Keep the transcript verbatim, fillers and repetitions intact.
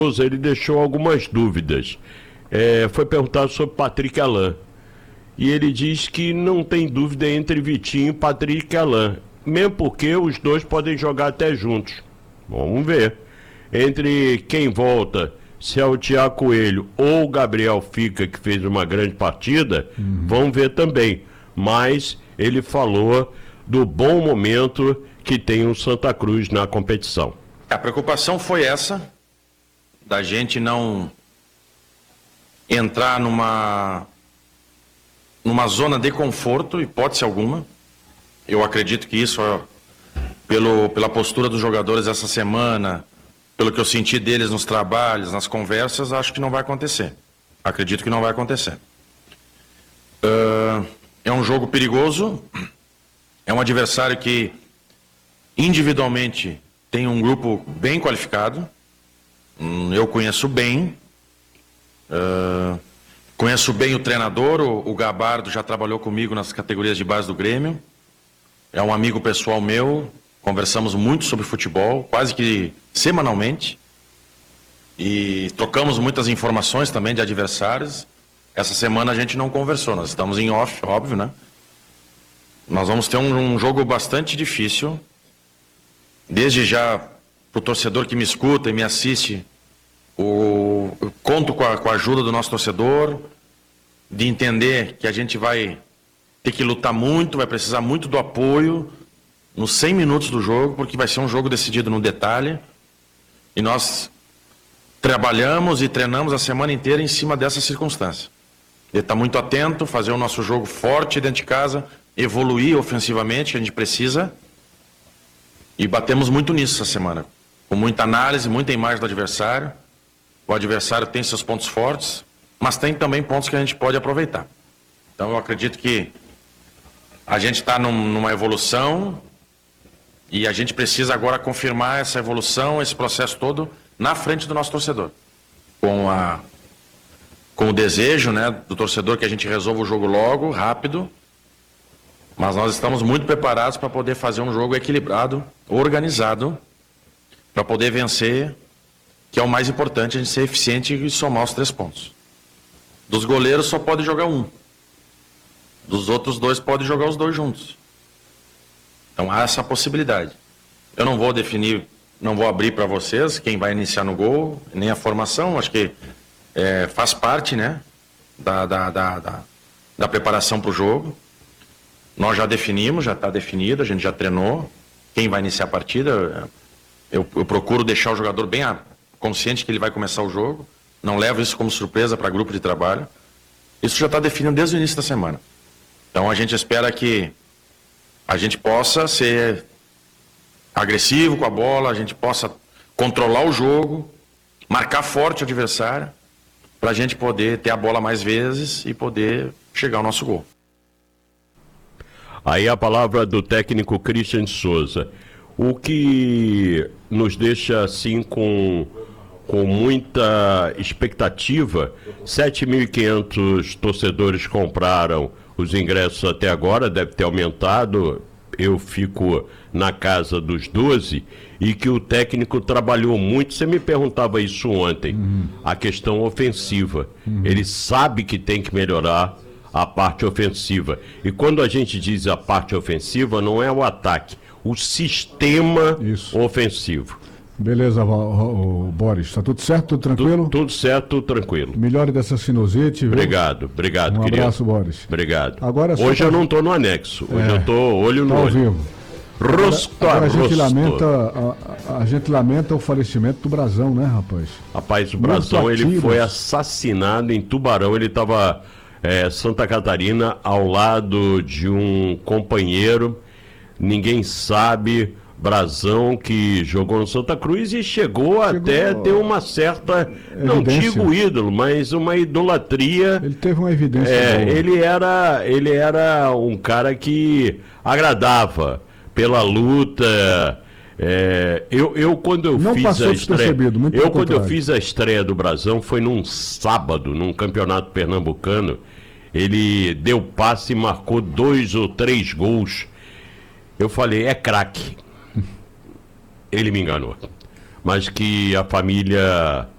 ele deixou algumas dúvidas. É, foi perguntado sobre Patrick Alain. E ele diz que não tem dúvida entre Vitinho e Patrick Alain. Mesmo porque os dois podem jogar até juntos. Vamos ver. Entre quem volta, se é o Thiago Coelho ou o Gabriel Fica, que fez uma grande partida, uhum. vamos ver também. Mas ele falou do bom momento que tem o Santa Cruz na competição. A preocupação foi essa, da gente não entrar numa, numa zona de conforto, hipótese alguma. Eu acredito que isso, pelo, pela postura dos jogadores essa semana, pelo que eu senti deles nos trabalhos, nas conversas, acho que não vai acontecer. Acredito que não vai acontecer. Uh, é um jogo perigoso, é um adversário que individualmente tem um grupo bem qualificado, eu conheço bem, uh, conheço bem o treinador, o, o Gabardo já trabalhou comigo nas categorias de base do Grêmio, é um amigo pessoal meu, conversamos muito sobre futebol, quase que semanalmente, e trocamos muitas informações também de adversários. Essa semana a gente não conversou, nós estamos em off, óbvio, né? Nós vamos ter um, um jogo bastante difícil. Desde já, para o torcedor que me escuta e me assiste, o, eu conto com a, com a ajuda do nosso torcedor, de entender que a gente vai ter que lutar muito, vai precisar muito do apoio nos cem minutos do jogo, porque vai ser um jogo decidido no detalhe. E nós trabalhamos e treinamos a semana inteira em cima dessa circunstância. De estar muito atento, fazer o nosso jogo forte dentro de casa, evoluir ofensivamente, que a gente precisa. E batemos muito nisso essa semana, com muita análise, muita imagem do adversário. O adversário tem seus pontos fortes, mas tem também pontos que a gente pode aproveitar. Então eu acredito que a gente está num, numa evolução e a gente precisa agora confirmar essa evolução, esse processo todo na frente do nosso torcedor. Com, a, com o desejo, né, do torcedor que a gente resolva o jogo logo, rápido. Mas nós estamos muito preparados para poder fazer um jogo equilibrado, organizado, para poder vencer, que é o mais importante, a gente ser eficiente e somar os três pontos. Dos goleiros só pode jogar um. Dos outros dois pode jogar os dois juntos. Então há essa possibilidade. Eu não vou definir, não vou abrir para vocês quem vai iniciar no gol, nem a formação, acho que é, faz parte, né, da, da, da, da, da preparação para o jogo. Nós já definimos, já está definido, a gente já treinou quem vai iniciar a partida. Eu, eu procuro deixar o jogador bem consciente que ele vai começar o jogo. Não levo isso como surpresa para grupo de trabalho. Isso já está definido desde o início da semana. Então a gente espera que a gente possa ser agressivo com a bola, a gente possa controlar o jogo, marcar forte o adversário, para a gente poder ter a bola mais vezes e poder chegar ao nosso gol. Aí a palavra do técnico Christian Souza. O que nos deixa assim com, com muita expectativa, sete mil e quinhentos torcedores compraram os ingressos até agora, deve ter aumentado, eu fico na casa dos doze, e que o técnico trabalhou muito. Você me perguntava isso ontem, uhum. a questão ofensiva. Uhum. Ele sabe que tem que melhorar a parte ofensiva. E quando a gente diz a parte ofensiva, não é o ataque, o sistema Isso. ofensivo. Beleza, o, o Boris. Está tudo certo? Tudo tranquilo? Tu, tudo certo, tudo tranquilo. Melhore dessa sinusite. Viu? Obrigado, obrigado, um querido. Um abraço, Boris. Obrigado. Agora, Hoje pra... eu não estou no anexo, hoje é, eu estou olho no tá ao olho. Vivo. Rosto agora, agora a, a gente rosto. lamenta a, a, a gente lamenta o falecimento do Brazão, né, rapaz? Rapaz, o Brazão, ele foi assassinado em Tubarão. Ele estava é, Santa Catarina ao lado de um companheiro, ninguém sabe. Brazão, que jogou no Santa Cruz e chegou, chegou até ter uma certa, evidência. Não digo ídolo, mas uma idolatria. Ele teve uma evidência. É, ele era, ele era um cara que agradava pela luta. É, eu, eu quando eu Não fiz passou a estreia, muito eu quando contrário. eu fiz a estreia do Brazão foi num sábado, num campeonato pernambucano. Ele deu passe e marcou dois ou três gols. Eu falei, é craque. Ele me enganou. Mas que a família